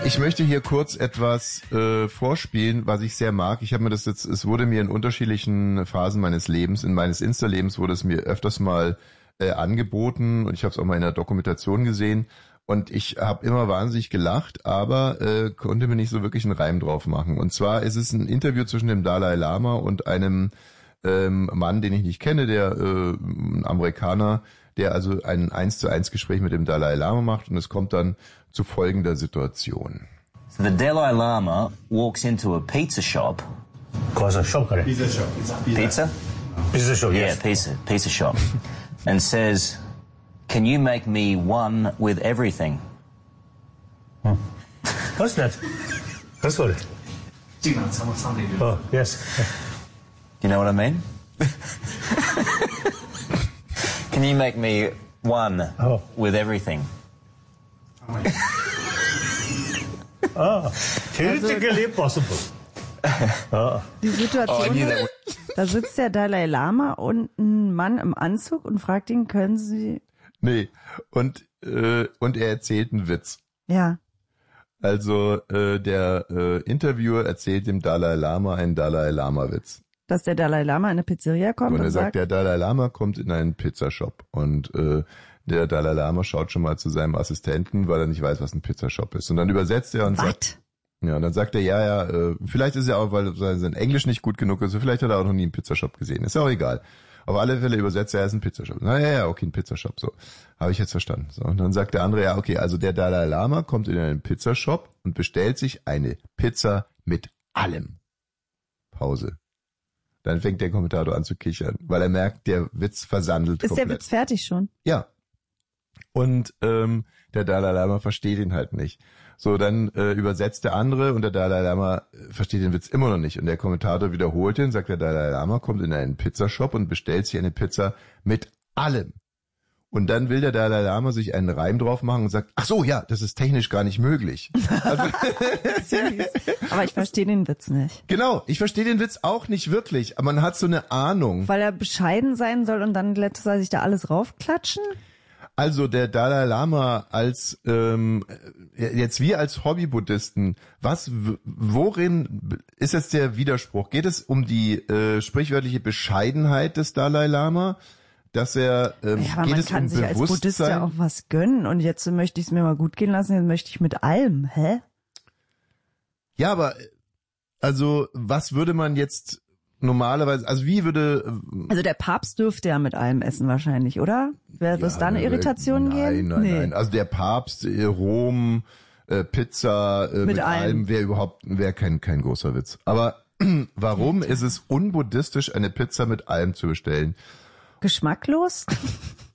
Ich möchte hier kurz etwas vorspielen, was ich sehr mag. Ich habe mir das jetzt, es wurde mir in unterschiedlichen Phasen meines Lebens, in meines Insta-Lebens wurde es mir öfters mal angeboten und ich habe es auch mal in der Dokumentation gesehen und ich habe immer wahnsinnig gelacht, aber konnte mir nicht so wirklich einen Reim drauf machen. Und zwar ist es ein Interview zwischen dem Dalai Lama und einem Mann, den ich nicht kenne, der ein Amerikaner, der also ein 1:1 Gespräch mit dem Dalai Lama macht und es kommt dann zu folgender Situation. So the Dalai Lama walks into a pizza shop. Pizza shop. Pizza? Pizza shop, Yeah, yes. pizza shop. And says, "Can you make me one with everything?" What's that? That's what it. Oh, yes. You know what I mean? Can you make me one with everything? Theoretically possible. Die Situation ist, da sitzt der Dalai Lama und ein Mann im Anzug und fragt ihn, können Sie... Nee, und er erzählt einen Witz. Ja. Also der Interviewer erzählt dem Dalai Lama einen Dalai Lama-Witz. Dass der Dalai Lama in eine Pizzeria kommt und er sagt, der Dalai Lama kommt in einen Pizzashop und der Dalai Lama schaut schon mal zu seinem Assistenten, weil er nicht weiß, was ein Pizzashop ist. Und dann übersetzt er und sagt, ja, und dann sagt er, vielleicht ist er auch, weil sein Englisch nicht gut genug ist, vielleicht hat er auch noch nie einen Pizzashop gesehen. Ist ja auch egal. Auf alle Fälle übersetzt er, ist ein Pizzashop. Okay, ein Pizzashop, so. Habe ich jetzt verstanden. So, und dann sagt der andere, okay, also der Dalai Lama kommt in einen Pizzashop und bestellt sich eine Pizza mit allem. Pause. Dann fängt der Kommentator an zu kichern, weil er merkt, der Witz versandelt komplett. Ist der Witz fertig schon? Ja. Und der Dalai Lama versteht ihn halt nicht. So, dann übersetzt der andere und der Dalai Lama versteht den Witz immer noch nicht. Und der Kommentator wiederholt ihn, sagt, der Dalai Lama kommt in einen Pizzashop und bestellt sich eine Pizza mit allem. Und dann will der Dalai Lama sich einen Reim drauf machen und sagt, ach so, ja, das ist technisch gar nicht möglich. Also aber ich verstehe den Witz nicht. Genau, ich verstehe den Witz auch nicht wirklich, aber man hat so eine Ahnung. Weil er bescheiden sein soll und dann lässt er sich da alles raufklatschen? Also der Dalai Lama als jetzt wir als Hobby-Buddhisten, worin ist jetzt der Widerspruch? Geht es um die sprichwörtliche Bescheidenheit des Dalai Lama? Dass er aber geht man es kann um sich als Bewusstsein? Buddhist ja auch was gönnen und jetzt möchte ich es mir mal gut gehen lassen, jetzt möchte ich mit allem, hä? Ja, aber also was würde man jetzt normalerweise, also wie würde... Also der Papst dürfte ja mit allem essen wahrscheinlich, oder? Wird es da eine Irritation geben? Nein. Also der Papst, Rom, Pizza mit allem wäre kein großer Witz. Aber warum ist es unbuddhistisch, eine Pizza mit allem zu bestellen? Geschmacklos?